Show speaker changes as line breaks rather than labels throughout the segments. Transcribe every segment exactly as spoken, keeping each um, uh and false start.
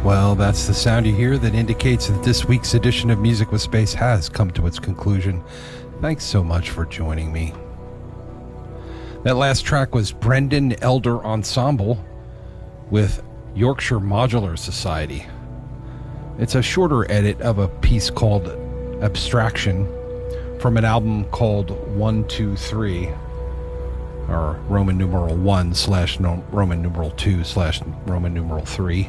Well, that's the sound you hear that indicates that this week's edition of Music with Space has come to its conclusion. Thanks so much for joining me. That last track was Brendan Elder Ensemble with Yorkshire Modular Society. It's a shorter edit of a piece called Abstraction from an album called one two three, or Roman numeral one slash Roman numeral two slash Roman numeral three.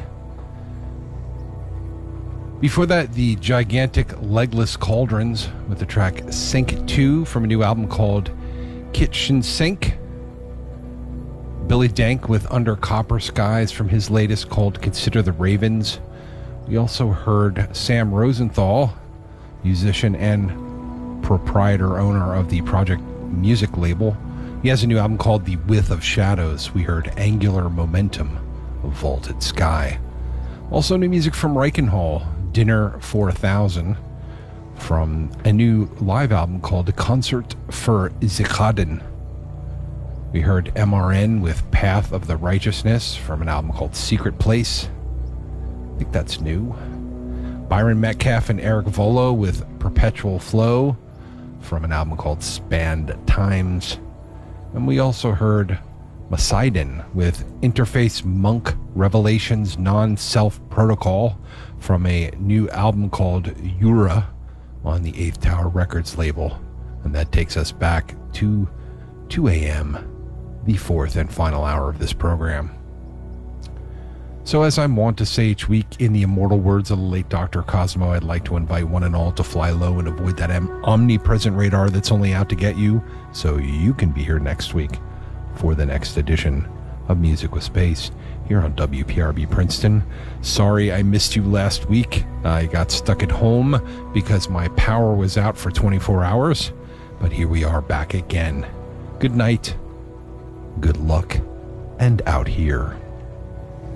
Before that, the gigantic Legless Cauldrons with the track Sink two from a new album called Kitchen Sink. Billy Dank with Under Copper Skies from his latest called Consider the Ravens. We also heard Sam Rosenthal, musician and proprietor owner of the Project Music label. He has a new album called The Width of Shadows. We heard Angular Momentum of Vaulted Sky. Also new music from Reichenhall, Dinner four thousand, from a new live album called Concert for Zikaden. We heard M R N with Path of the Righteousness from an album called Secret Place. I think that's new. Byron Metcalf and Eric Volo with Perpetual Flow from an album called Spanned Times. And we also heard Poseidon with Interface Monk Revelations Non-Self Protocol from a new album called Yura on the Eighth Tower Records label. And that takes us back to two a.m., the fourth and final hour of this program. So as I'm wont to say each week, in the immortal words of the late Doctor Cosmo, I'd like to invite one and all to fly low and avoid that om- omnipresent radar that's only out to get you, so you can be here next week for the next edition of Music with Space here on W P R B Princeton. Sorry I missed you last week. I got stuck at home because my power was out for twenty-four hours, but here we are back again. Good night, good luck, and out here.